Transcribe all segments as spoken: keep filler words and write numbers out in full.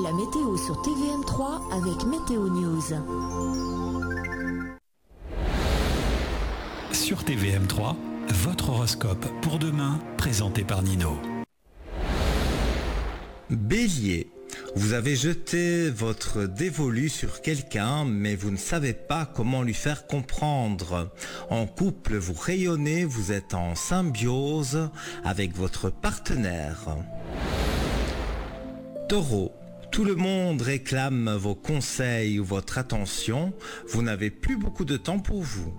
la météo sur T V M trois avec Météo News. Sur T V M trois, votre horoscope pour demain, présenté par Nino. Bélier, vous avez jeté votre dévolu sur quelqu'un, mais vous ne savez pas comment lui faire comprendre. En couple, vous rayonnez, vous êtes en symbiose avec votre partenaire. Taureau, tout le monde réclame vos conseils ou votre attention, vous n'avez plus beaucoup de temps pour vous.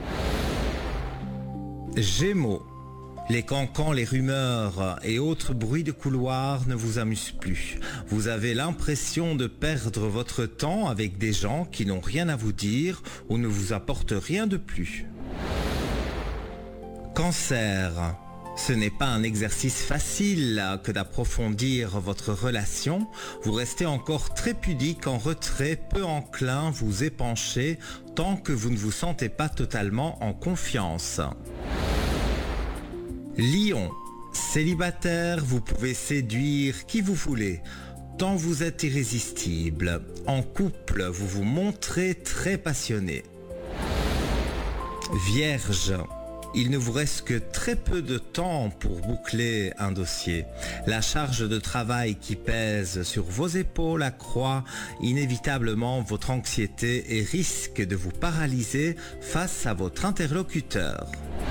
Gémeaux, les cancans, les rumeurs et autres bruits de couloir ne vous amusent plus. Vous avez l'impression de perdre votre temps avec des gens qui n'ont rien à vous dire ou ne vous apportent rien de plus. Cancer, ce n'est pas un exercice facile que d'approfondir votre relation. Vous restez encore très pudique, en retrait, peu enclin, vous épanchez tant que vous ne vous sentez pas totalement en confiance. Lion, célibataire, vous pouvez séduire qui vous voulez, tant vous êtes irrésistible. En couple, vous vous montrez très passionné. Vierge, il ne vous reste que très peu de temps pour boucler un dossier. La charge de travail qui pèse sur vos épaules accroît inévitablement votre anxiété et risque de vous paralyser face à votre interlocuteur.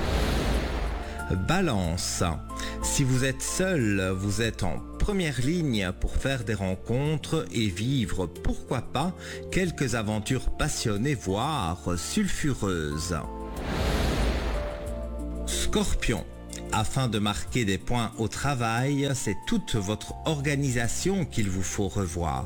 Balance, si vous êtes seul, vous êtes en première ligne pour faire des rencontres et vivre, pourquoi pas, quelques aventures passionnées, voire sulfureuses. Scorpion, afin de marquer des points au travail, c'est toute votre organisation qu'il vous faut revoir.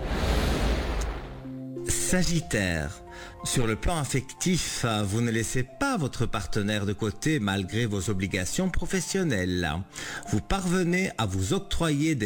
Sagittaire, sur le plan affectif, vous ne laissez pas votre partenaire de côté malgré vos obligations professionnelles. Vous parvenez à vous octroyer des